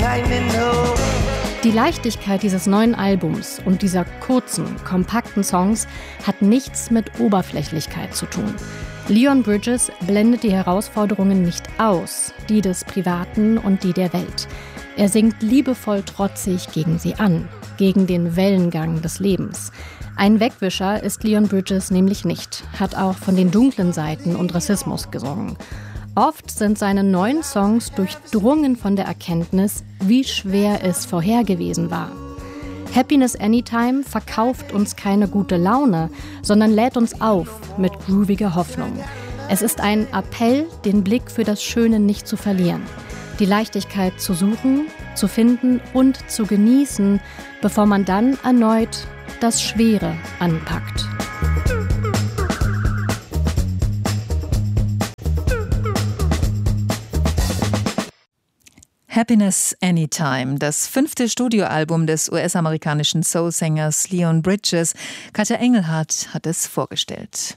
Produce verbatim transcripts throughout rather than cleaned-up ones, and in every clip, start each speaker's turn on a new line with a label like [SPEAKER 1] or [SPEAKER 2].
[SPEAKER 1] Die Leichtigkeit dieses neuen Albums und dieser kurzen, kompakten Songs hat nichts mit Oberflächlichkeit zu tun. Leon Bridges blendet die Herausforderungen nicht aus, die des Privaten und die der Welt. Er singt liebevoll trotzig gegen sie an, gegen den Wellengang des Lebens. Ein Wegwischer ist Leon Bridges nämlich nicht, hat auch von den dunklen Seiten und Rassismus gesungen. Oft sind seine neuen Songs durchdrungen von der Erkenntnis, wie schwer es vorher gewesen war. Happiness Anytime verkauft uns keine gute Laune, sondern lädt uns auf mit grooviger Hoffnung. Es ist ein Appell, den Blick für das Schöne nicht zu verlieren, die Leichtigkeit zu suchen, zu finden und zu genießen, bevor man dann erneut das Schwere anpackt.
[SPEAKER 2] Happiness Anytime, das fünfte Studioalbum des U S-amerikanischen Soul-Sängers Leon Bridges. Katja Engelhardt hat es vorgestellt.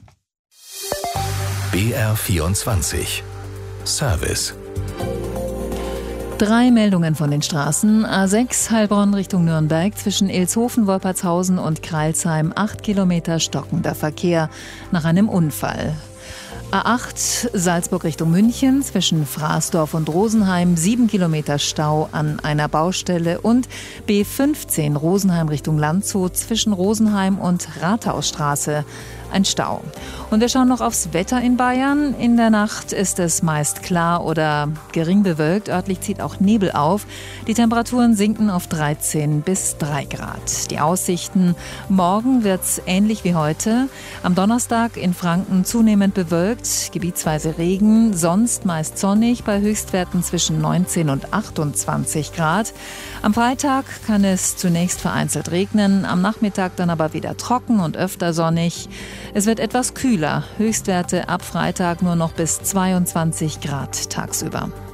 [SPEAKER 3] B R vierundzwanzig Service.
[SPEAKER 2] Drei Meldungen von den Straßen. A sechs Heilbronn Richtung Nürnberg zwischen Ilshofen, Wolpertshausen und Kreilsheim. Acht Kilometer stockender Verkehr nach einem Unfall. A acht Salzburg Richtung München zwischen Fraßdorf und Rosenheim, sieben Kilometer Stau an einer Baustelle und B fünfzehn Rosenheim Richtung Landshut zwischen Rosenheim und Rathausstraße ein Stau. Und wir schauen noch aufs Wetter in Bayern. In der Nacht ist es meist klar oder gering bewölkt. Örtlich zieht auch Nebel auf. Die Temperaturen sinken auf dreizehn bis drei Grad. Die Aussichten: Morgen wird's ähnlich wie heute. Am Donnerstag in Franken zunehmend bewölkt, gebietsweise Regen, sonst meist sonnig bei Höchstwerten zwischen neunzehn und achtundzwanzig Grad. Am Freitag kann es zunächst vereinzelt regnen, am Nachmittag dann aber wieder trocken und öfter sonnig. Es wird etwas kühler, Höchstwerte ab Freitag nur noch bis zweiundzwanzig Grad tagsüber.